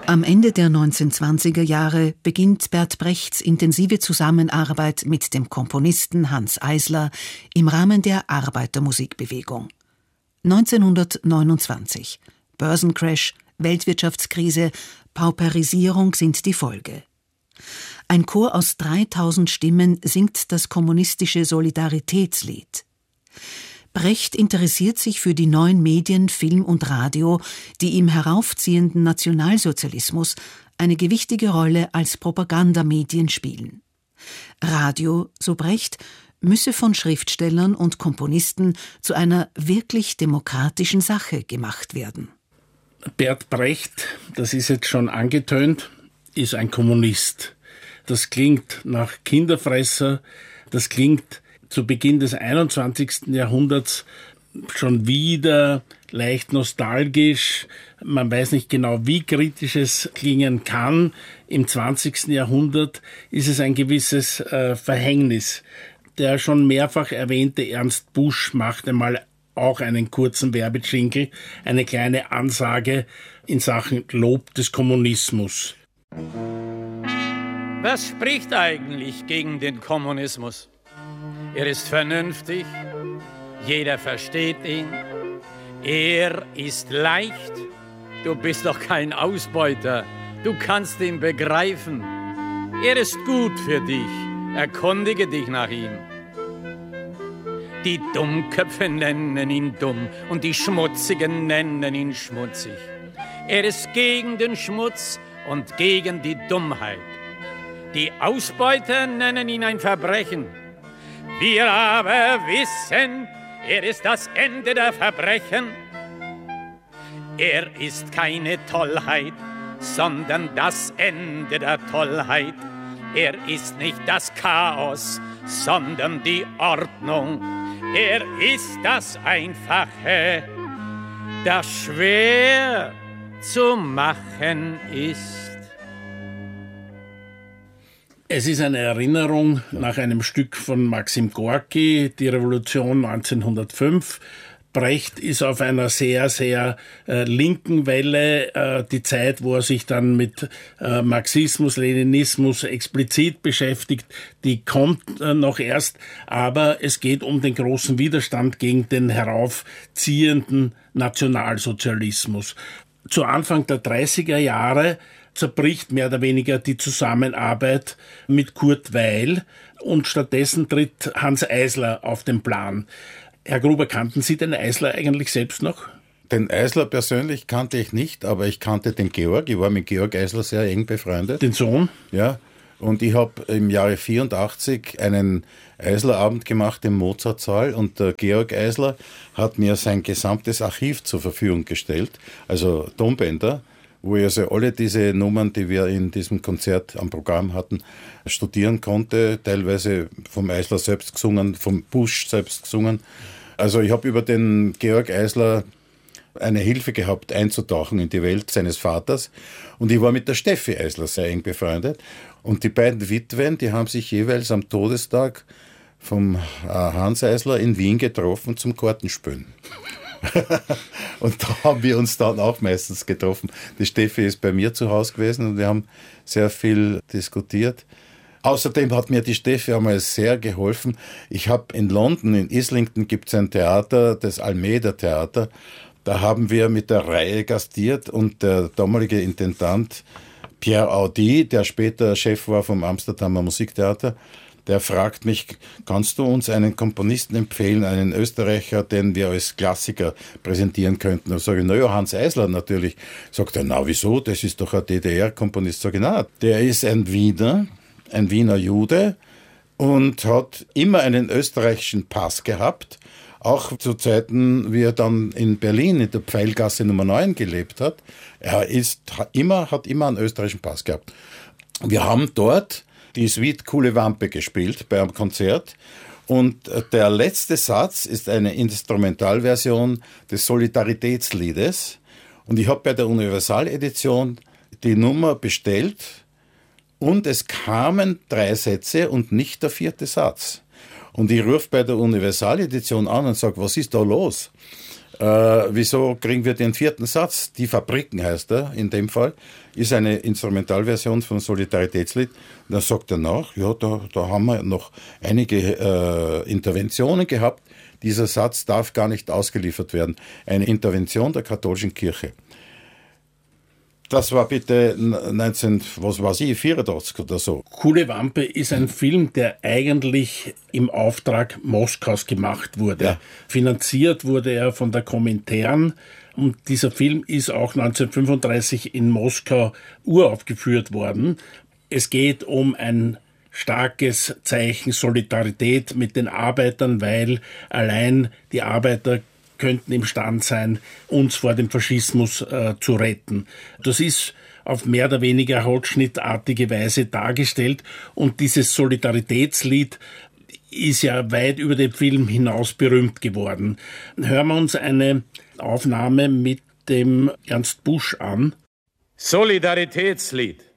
Am Ende der 1920er Jahre beginnt Bert Brechts intensive Zusammenarbeit mit dem Komponisten Hanns Eisler im Rahmen der Arbeitermusikbewegung. 1929. Börsencrash, Weltwirtschaftskrise, Pauperisierung sind die Folge. Ein Chor aus 3000 Stimmen singt das kommunistische Solidaritätslied. Brecht interessiert sich für die neuen Medien, Film und Radio, die im heraufziehenden Nationalsozialismus eine gewichtige Rolle als Propagandamedien spielen. Radio, so Brecht, müsse von Schriftstellern und Komponisten zu einer wirklich demokratischen Sache gemacht werden. Bert Brecht, das ist jetzt schon angetönt, ist ein Kommunist. Das klingt nach Kinderfresser, das klingt zu Beginn des 21. Jahrhunderts schon wieder leicht nostalgisch. Man weiß nicht genau, wie kritisch es klingen kann. Im 20. Jahrhundert ist es ein gewisses Verhängnis. Der schon mehrfach erwähnte Ernst Busch macht einmal auch einen kurzen Werbejingle, eine kleine Ansage in Sachen Lob des Kommunismus. Was spricht eigentlich gegen den Kommunismus? Er ist vernünftig, jeder versteht ihn. Er ist leicht, du bist doch kein Ausbeuter, du kannst ihn begreifen. Er ist gut für dich, erkundige dich nach ihm. Die Dummköpfe nennen ihn dumm und die Schmutzigen nennen ihn schmutzig. Er ist gegen den Schmutz und gegen die Dummheit. Die Ausbeuter nennen ihn ein Verbrechen. Wir aber wissen, er ist das Ende der Verbrechen. Er ist keine Tollheit, sondern das Ende der Tollheit. Er ist nicht das Chaos, sondern die Ordnung. Er ist das Einfache, das schwer zu machen ist. Es ist eine Erinnerung nach einem Stück von Maxim Gorki, die Revolution 1905. Brecht ist auf einer sehr, sehr linken Welle. Die Zeit, wo er sich dann mit Marxismus, Leninismus explizit beschäftigt, die kommt noch erst. Aber es geht um den großen Widerstand gegen den heraufziehenden Nationalsozialismus. Zu Anfang der 30er Jahre zerbricht mehr oder weniger die Zusammenarbeit mit Kurt Weill und stattdessen tritt Hanns Eisler auf den Plan. Herr Gruber, kannten Sie den Eisler eigentlich selbst noch? Den Eisler persönlich kannte ich nicht, aber ich kannte den Georg. Ich war mit Georg Eisler sehr eng befreundet. Den Sohn? Ja, und ich habe im Jahre 84 einen Eisler-Abend gemacht im Mozartsaal und der Georg Eisler hat mir sein gesamtes Archiv zur Verfügung gestellt, also Tonbänder, wo ich also alle diese Nummern, die wir in diesem Konzert am Programm hatten, studieren konnte, teilweise vom Eisler selbst gesungen, vom Busch selbst gesungen. Also ich habe über den Georg Eisler eine Hilfe gehabt, einzutauchen in die Welt seines Vaters. Und ich war mit der Steffi Eisler sehr eng befreundet. Und die beiden Witwen, die haben sich jeweils am Todestag vom Hans Eisler in Wien getroffen zum Kartenspielen. Und da haben wir uns dann auch meistens getroffen. Die Steffi ist bei mir zu Hause gewesen und wir haben sehr viel diskutiert. Außerdem hat mir die Steffi einmal sehr geholfen. Ich habe in London, in Islington, gibt es ein Theater, das Almeida Theater. Da haben wir mit der Reihe gastiert und der damalige Intendant Pierre Audi, der später Chef war vom Amsterdamer Musiktheater, der fragt mich, kannst du uns einen Komponisten empfehlen, einen Österreicher, den wir als Klassiker präsentieren könnten? Da sage ich, naja, Hanns Eisler natürlich. Sagt er, na wieso, das ist doch ein DDR-Komponist. Sage ich, na, der ist ein Wiener Jude und hat immer einen österreichischen Pass gehabt, auch zu Zeiten, wie er dann in Berlin in der Pfeilgasse Nummer 9 gelebt hat. Er hat immer einen österreichischen Pass gehabt. Wir haben dort die Suite Coole Wampe gespielt bei einem Konzert und der letzte Satz ist eine Instrumentalversion des Solidaritätsliedes und ich habe bei der Universaledition die Nummer bestellt und es kamen 3 Sätze und nicht der 4. Satz. Und ich rufe bei der Universaledition an und sage, was ist da los? Wieso kriegen wir den vierten Satz? Die Fabriken heißt er in dem Fall, ist eine Instrumentalversion von Solidaritätslied. Und dann sagt er nach, ja, da haben wir noch einige Interventionen gehabt. Dieser Satz darf gar nicht ausgeliefert werden. Eine Intervention der katholischen Kirche. Das war bitte 1984 oder so. Kuhle Wampe ist ein Film, der eigentlich im Auftrag Moskaus gemacht wurde. Ja. Finanziert wurde er von der Komintern und dieser Film ist auch 1935 in Moskau uraufgeführt worden. Es geht um ein starkes Zeichen Solidarität mit den Arbeitern, weil allein die Arbeiter könnten imstande sein, uns vor dem Faschismus zu retten. Das ist auf mehr oder weniger holzschnittartige Weise dargestellt und dieses Solidaritätslied ist ja weit über den Film hinaus berühmt geworden. Hören wir uns eine Aufnahme mit dem Ernst Busch an. Solidaritätslied.